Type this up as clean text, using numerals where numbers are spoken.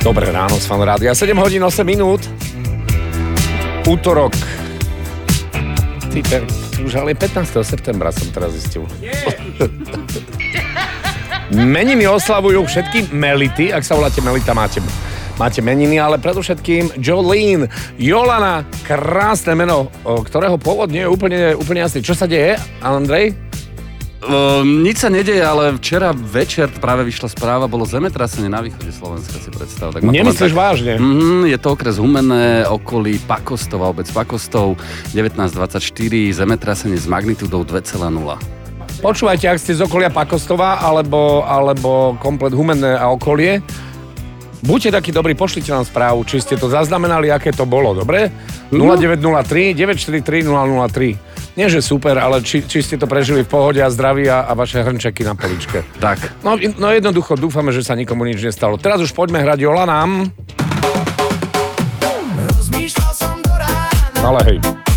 Dobré ráno z Fan Rádia. 7 hodín 8 minút. Útorok. Už ale 15. septembra som teraz zistil. Meniny oslavujú všetky Melity. Ak sa voláte Melita, máte meniny, ale predovšetkým Jolene, Jolana, krásne meno, ktorého pôvod nie je úplne jasný. Čo sa deje, Andrej? Nič sa nedeje, ale včera večer práve vyšla správa, bolo zemetrasenie na východe Slovenska, si predstav. Tak nemyslíš vážne? Je to okres Humenné, okolí Pakostov a obec Pakostov, 1924, zemetrasenie s magnitúdou 2,0. Počúvajte, ak ste z okolia Pakostova alebo komplet Humenné a okolie, buďte takí dobrí, pošlite nám správu, či ste to zaznamenali, aké to bolo, dobre? 0903 943 003. Nie, že super, ale či ste to prežili v pohode a zdraví a vaše hrnčeky na poličke. Tak. No jednoducho, dúfame, že sa nikomu nič nestalo. Teraz už poďme hrať Jolanám. Ale hej.